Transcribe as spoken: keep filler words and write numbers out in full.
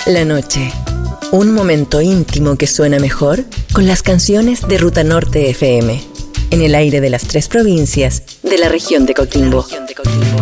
La noche. Un momento íntimo que suena mejor con las canciones de Ruta Norte F M. En el aire de las tres provincias de la región de Coquimbo.